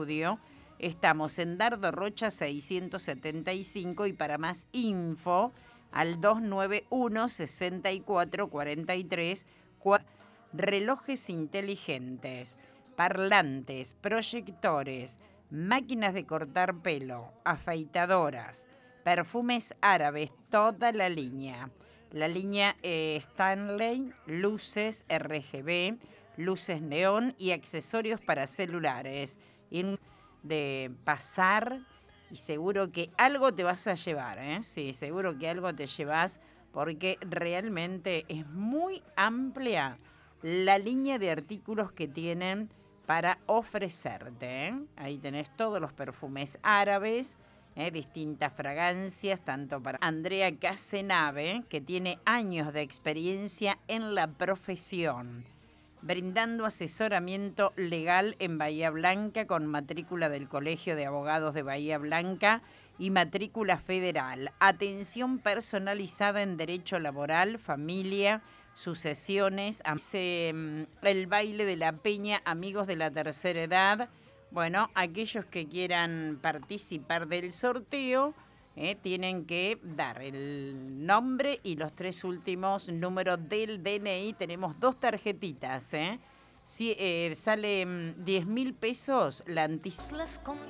estudio. Estamos en Dardo Rocha 675 y para más info al 291 64 43 relojes inteligentes, parlantes, proyectores, máquinas de cortar pelo, afeitadoras, perfumes árabes, toda la línea. La línea Stanley, luces RGB, luces neón y accesorios para celulares. De pasar y seguro que algo te vas a llevar, ¿eh? Sí, seguro que algo te llevas porque realmente es muy amplia la línea de artículos que tienen para ofrecerte, ¿eh? Ahí tenés todos los perfumes árabes, distintas fragancias, tanto para Andrea Casenave, que tiene años de experiencia en la profesión, brindando asesoramiento legal en Bahía Blanca con matrícula del Colegio de Abogados de Bahía Blanca y matrícula federal. Atención personalizada en derecho laboral, familia, sucesiones, el baile de la peña, amigos de la tercera edad. Bueno, aquellos que quieran participar del sorteo tienen que dar el nombre y los 3 últimos números del DNI. Tenemos 2 tarjetitas. Si, sale 10.000 pesos la anticipación.